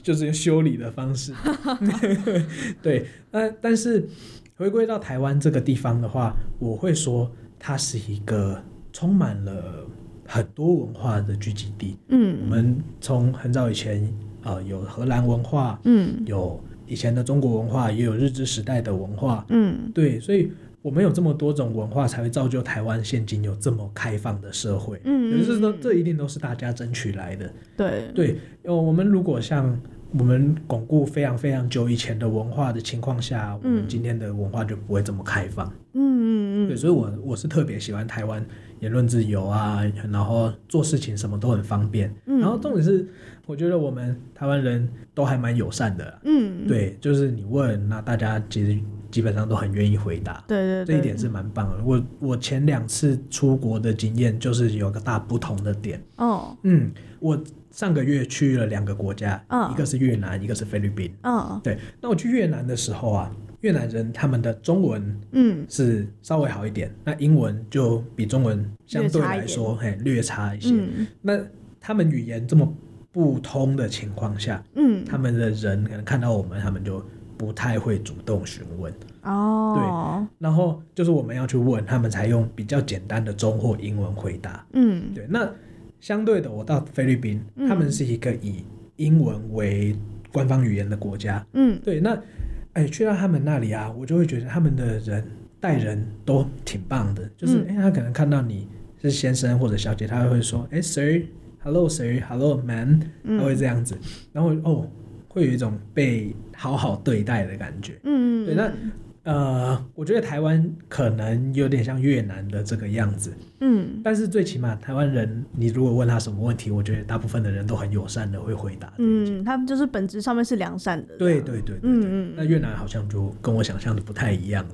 就是用修理的方式。对，但是回归到台湾这个地方的话，我会说它是一个充满了很多文化的聚集地。我们从很早以前有荷兰文化，有以前的中国文化，也有日治时代的文化，对，所以我们有这么多种文化，才会造就台湾现今有这么开放的社会。就是说这一定都是大家争取来的。对，我们如果像我们巩固非常非常久以前的文化的情况下，我们今天的文化就不会这么开放。对，所以我是特别喜欢台湾言论自由啊，然后做事情什么都很方便。然后重点是，我觉得我们台湾人都还蛮友善的。对，就是你问，那大家其实基本上都很愿意回答。对，这一点是蛮棒的。我前2次出国的经验就是有个大不同的点。我上个月去了2个国家，一个是越南，一个是菲律宾。对，那我去越南的时候啊，越南人他们的中文是稍微好一点，那英文就比中文相对来说略差一些。那他们语言这么不通的情况下，他们的人可能看到我们，他们就不太会主动询问。对，然后就是我们要去问，他们才用比较简单的中或英文回答。对，那相对的，我到菲律宾，他们是一个以英文为官方语言的国家。对，那去到他们那里啊，我就会觉得他们的人待人都挺棒的，就是他可能看到你是先生或者小姐，他会说sir hello sir hello man，他会这样子，然后会有一种被好好对待的感觉。对，那我觉得台湾可能有点像越南的这个样子。但是最起码台湾人，你如果问他什么问题，我觉得大部分的人都很友善的会回答。 他们就是本质上面是良善的。 对。那越南好像就跟我想象的不太一样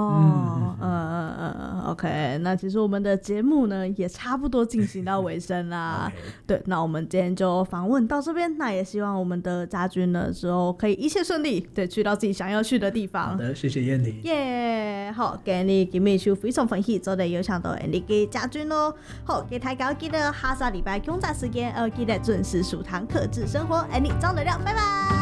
了。 OK， 那其实我们的节目呢也差不多进行到尾声啦。对，那我们今天就访问到这边，那也希望我们的家军呢之后可以一切顺利，对，去到自己想要去的地方。 好的，谢谢燕婷。 好，今日今日就非常歡喜，做嚟邀請到你嘅家軍咯。好，給大家記得下個禮拜工作時間，記得準時收聽客製生活，你張得了，拜拜。